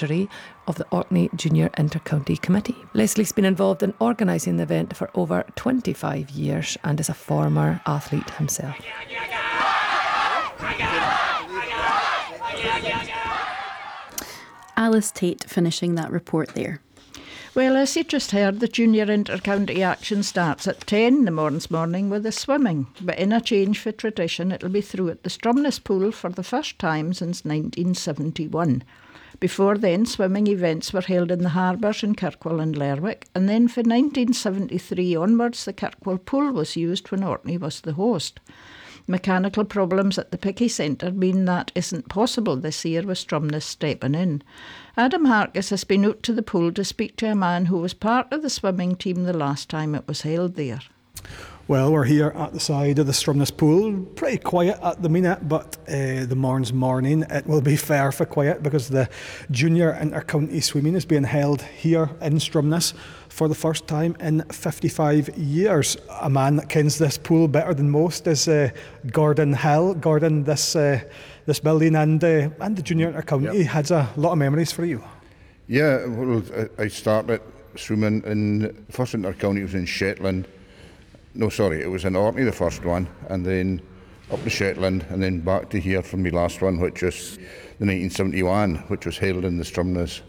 Secretary of the Orkney Junior Inter-County Committee. Leslie's been involved in organising the event for over 25 years and is a former athlete himself. Alice Tate finishing that report there. Well, as you just heard, the Junior Inter-County action starts at 10 the morning with the swimming. But in a change for tradition, it'll be through at the Stromness Pool for the first time since 1971. Before then, swimming events were held in the harbours in Kirkwall and Lerwick, and then for 1973 onwards, the Kirkwall Pool was used when Orkney was the host. Mechanical problems at the Picky Centre mean that isn't possible this year with Stromness stepping in. Adam Harkis has been out to the pool to speak to a man who was part of the swimming team the last time it was held there. Well, we're here at the side of the Stromness Pool, pretty quiet at the minute, but the morning it will be fair for quiet because the Junior Inter-County Swimming is being held here in Stromness for the first time in 55 years. A man that kens this pool better than most is Gordon Hill. Gordon, this building and the Junior Inter-County has a lot of memories for you. Yeah, well, I started swimming in the first Inter-County was in Shetland. No, sorry, it was in Orkney, the first one, and then up to Shetland, and then back to here for my last one, which was the 1971, which was held in the Stromness